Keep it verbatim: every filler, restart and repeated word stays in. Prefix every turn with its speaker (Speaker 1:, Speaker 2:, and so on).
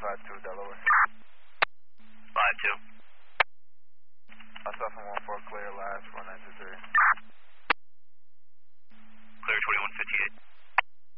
Speaker 1: five two, Delaware.
Speaker 2: five two.
Speaker 1: Southern one four clear, last one nine two three.